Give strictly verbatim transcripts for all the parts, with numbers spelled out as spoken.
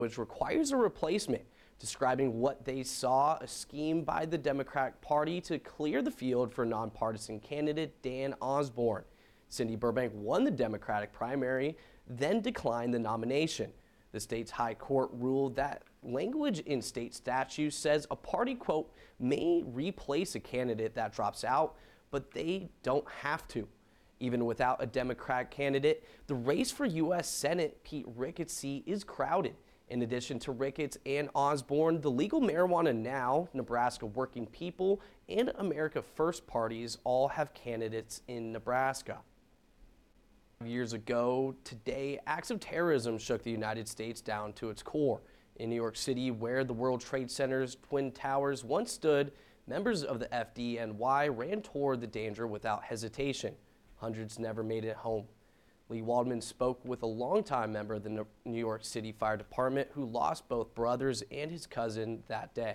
which requires a replacement, describing what they saw a scheme by the Democratic Party to clear the field for nonpartisan candidate Dan Osborne. Cindy Burbank won the Democratic primary, then declined the nomination. The state's high court ruled that language in state statute says a party, quote, may replace a candidate that drops out, but they don't have to. Even without a Democratic candidate, the race for U S Senate Pete Ricketts' seat is crowded. In addition to Ricketts and Osborne, the Legal Marijuana Now, Nebraska Working People, and America First parties all have candidates in Nebraska. Years ago today, acts of terrorism shook the United States down to its core. In New York City, where the World Trade Center's Twin Towers once stood, members of the F D N Y ran toward the danger without hesitation. Hundreds never made it home. Lee Waldman spoke with a longtime member of the New York City Fire Department who lost both brothers and his cousin that day.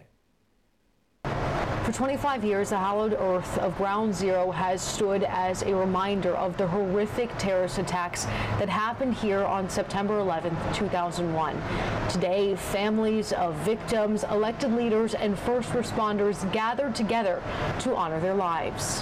For twenty-five years, the hallowed earth of Ground Zero has stood as a reminder of the horrific terrorist attacks that happened here on September eleventh, two thousand one. Today, families of victims, elected leaders, and first responders gathered together to honor their lives.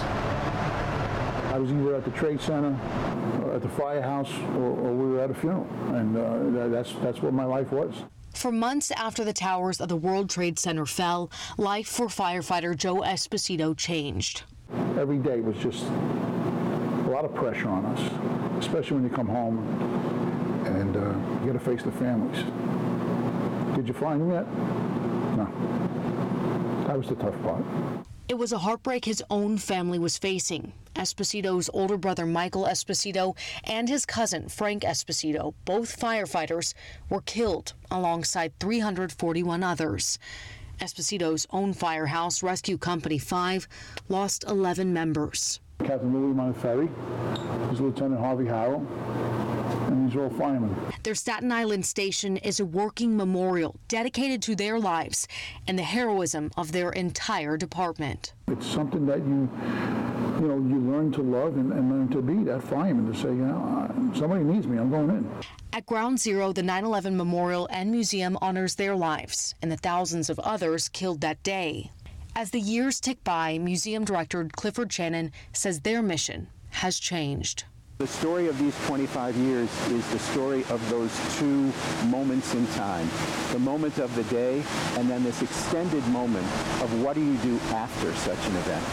I was either at the Trade Center, or at the firehouse, or, or we were at a funeral, and uh, that's that's what my life was. For months after the towers of the World Trade Center fell, life for firefighter Joe Esposito changed. Every day was just a lot of pressure on us, especially when you come home and uh, you got to face the families. Did you find them yet? No. That was the tough part. It was a heartbreak his own family was facing. Esposito's older brother, Michael Esposito, and his cousin, Frank Esposito, both firefighters, were killed alongside three hundred forty-one others. Esposito's own firehouse, Rescue Company five, lost eleven members. Captain Louis Montefiore, his Lieutenant Harvey Harrell, and these are all firemen. Their Staten Island station is a working memorial dedicated to their lives and the heroism of their entire department. It's something that you, you know, you learn to love and, and learn to be that fireman, to say, you know, somebody needs me, I'm going in. At Ground Zero, the nine eleven Memorial and Museum honors their lives and the thousands of others killed that day. As the years tick by, museum director Clifford Shannon says their mission has changed. The story of these twenty-five years is the story of those two moments in time. The moment of the day, and then this extended moment of what do you do after such an event.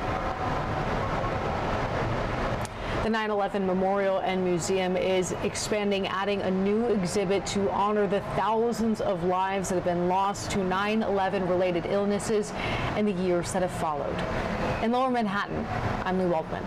The nine eleven Memorial and Museum is expanding, adding a new exhibit to honor the thousands of lives that have been lost to nine eleven related illnesses in the years that have followed. In Lower Manhattan, I'm Lee Waldman.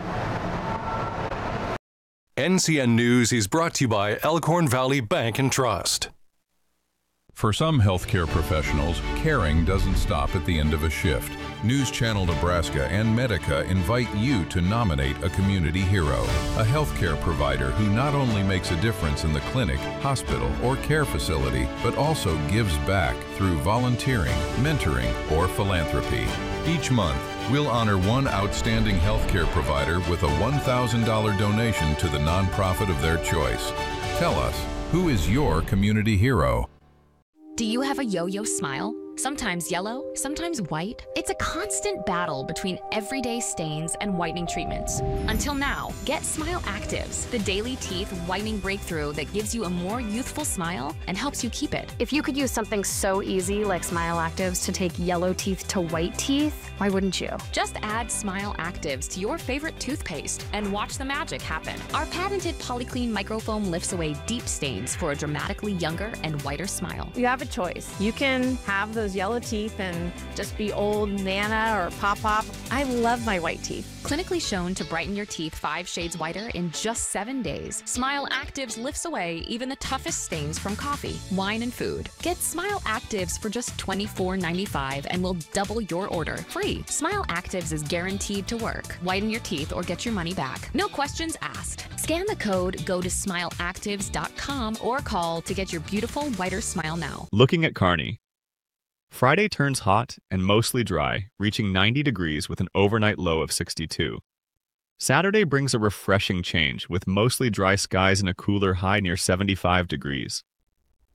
N C N News is brought to you by Elkhorn Valley Bank and Trust. For some healthcare professionals, caring doesn't stop at the end of a shift. News Channel Nebraska and Medica invite you to nominate a community hero, a healthcare provider who not only makes a difference in the clinic, hospital, or care facility, but also gives back through volunteering, mentoring, or philanthropy. Each month, we'll honor one outstanding healthcare provider with a one thousand dollars donation to the nonprofit of their choice. Tell us, who is your community hero? Do you have a yo-yo smile? Sometimes yellow, sometimes white. It's a constant battle between everyday stains and whitening treatments. Until now, get Smile Actives, the daily teeth whitening breakthrough that gives you a more youthful smile and helps you keep it. If you could use something so easy like Smile Actives to take yellow teeth to white teeth, why wouldn't you? Just add Smile Actives to your favorite toothpaste and watch the magic happen. Our patented Polyclean microfoam lifts away deep stains for a dramatically younger and whiter smile. You have a choice. You can have those yellow teeth and just be old Nana or Pop-Pop. I love my white teeth. Clinically shown to brighten your teeth five shades whiter in just seven days, Smile Actives lifts away even the toughest stains from coffee, wine, and food. Get Smile Actives for just twenty-four ninety-five and we'll double your order free. Smile Actives is guaranteed to work. Whiten your teeth or get your money back. No questions asked. Scan the code, go to smile actives dot com or call to get your beautiful whiter smile now. Looking at Kearney. Friday turns hot and mostly dry, reaching ninety degrees with an overnight low of sixty-two. Saturday brings a refreshing change with mostly dry skies and a cooler high near seventy-five degrees.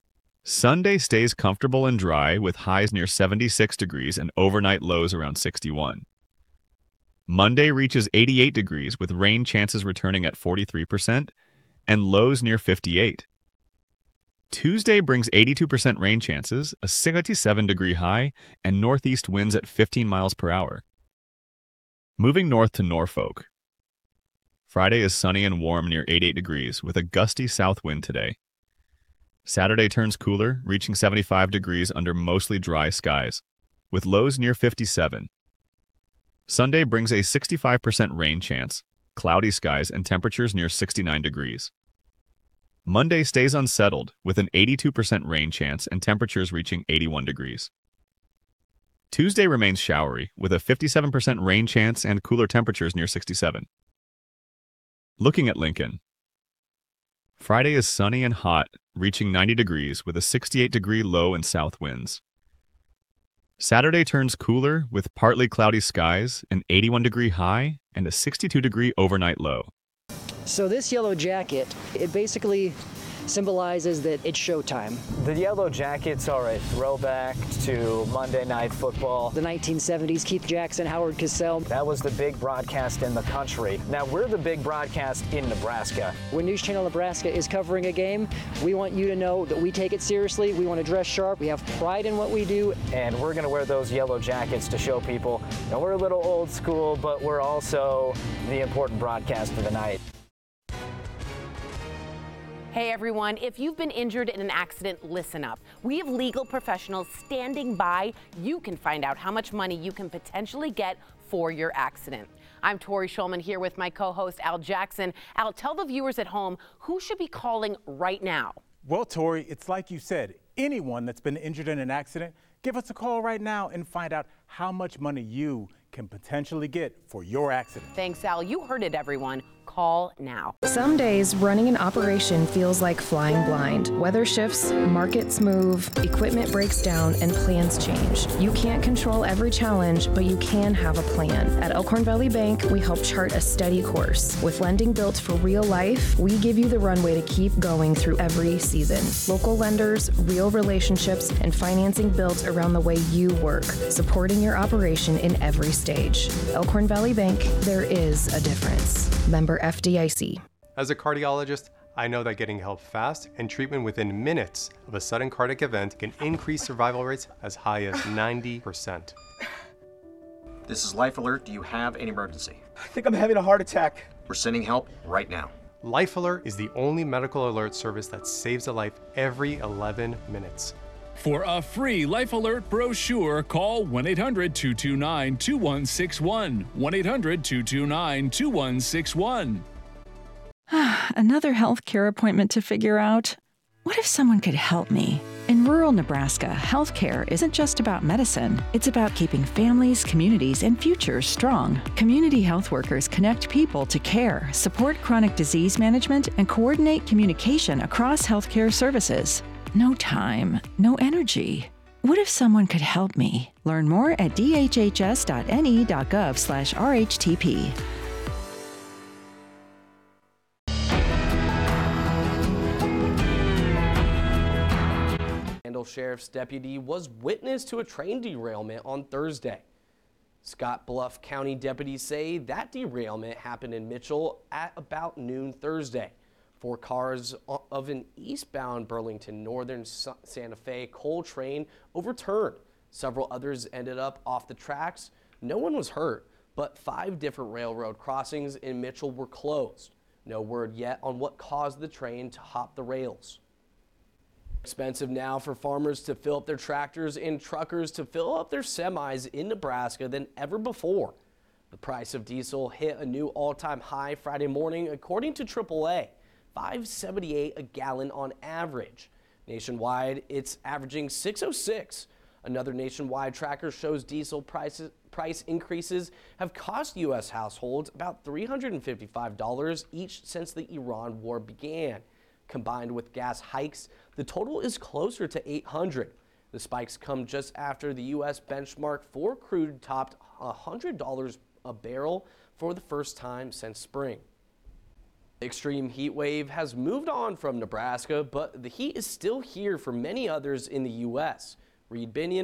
Sunday stays comfortable and dry with highs near seventy-six degrees and overnight lows around sixty-one. Monday reaches eighty-eight degrees with rain chances returning at forty-three percent and lows near fifty-eight. Tuesday brings eighty-two percent rain chances, a seventy-seven degree high, and northeast winds at fifteen miles per hour. Moving north to Norfolk. Friday is sunny and warm near eighty-eight degrees with a gusty south wind today. Saturday turns cooler, reaching seventy-five degrees under mostly dry skies, with lows near fifty-seven. Sunday brings a sixty-five percent rain chance, cloudy skies, and temperatures near sixty-nine degrees. Monday stays unsettled, with an eighty-two percent rain chance and temperatures reaching eighty-one degrees. Tuesday remains showery, with a fifty-seven percent rain chance and cooler temperatures near sixty-seven. Looking at Lincoln. Friday is sunny and hot, reaching ninety degrees with a sixty-eight degree low and south winds. Saturday turns cooler with partly cloudy skies, an eighty-one degree high, and a sixty-two degree overnight low. So this yellow jacket, it basically symbolizes that it's showtime. The yellow jackets are a throwback to Monday Night Football. The nineteen seventies, Keith Jackson, Howard Cosell. That was the big broadcast in the country. Now we're the big broadcast in Nebraska. When News Channel Nebraska is covering a game, we want you to know that we take it seriously. We want to dress sharp. We have pride in what we do. And we're going to wear those yellow jackets to show people that we're a little old school, but we're also the important broadcast of the night. Hey everyone, if you've been injured in an accident, listen up. We have legal professionals standing by. You can find out how much money you can potentially get for your accident. I'm Tori Schulman here with my co-host Al Jackson. Al, tell the viewers at home who should be calling right now. Well, Tori, it's like you said, anyone that's been injured in an accident, give us a call right now and find out how much money you can potentially get for your accident. Thanks, Al. You heard it, everyone. Call now. Some days running an operation feels like flying blind. Weather shifts, markets move, equipment breaks down, and plans change. You can't control every challenge, but you can have a plan. At Elkhorn Valley Bank, we help chart a steady course. With lending built for real life, we give you the runway to keep going through every season. Local lenders, real relationships, and financing built around the way you work, supporting your operation in every stage. Elkhorn Valley Bank, there is a difference. Member F D I C. As a cardiologist, I know that getting help fast and treatment within minutes of a sudden cardiac event can increase survival rates as high as ninety percent. This is Life Alert. Do you have an emergency? I think I'm having a heart attack. We're sending help right now. Life Alert is the only medical alert service that saves a life every eleven minutes. For a free Life Alert brochure, call one eight hundred, two two nine, two one six one. one eight hundred, two two nine, two one six one. Another healthcare appointment to figure out. What if someone could help me? In rural Nebraska, healthcare isn't just about medicine. It's about keeping families, communities, and futures strong. Community health workers connect people to care, support chronic disease management, and coordinate communication across healthcare services. No time, no energy. What if someone could help me? Learn more at d h h s dot n e dot gov slash r h t p. Randall Sheriff's deputy was witness to a train derailment on Thursday. Scott Bluff County deputies say that derailment happened in Mitchell at about noon Thursday. Four cars of an eastbound Burlington Northern Santa Fe coal train overturned. Several others ended up off the tracks. No one was hurt, but five different railroad crossings in Mitchell were closed. No word yet on what caused the train to hop the rails. Expensive now for farmers to fill up their tractors and truckers to fill up their semis in Nebraska than ever before. The price of diesel hit a new all-time high Friday morning, according to triple A. five seventy-eight a gallon on average. Nationwide, it's averaging six oh six. Another nationwide tracker shows diesel prices, price increases have cost U S households about three hundred fifty-five dollars each since the Iran war began. Combined with gas hikes, the total is closer to eight hundred. The spikes come just after the U S benchmark for crude topped one hundred dollars a barrel for the first time since spring. Extreme heat wave has moved on from Nebraska, but the heat is still here for many others in the U S Reed Binion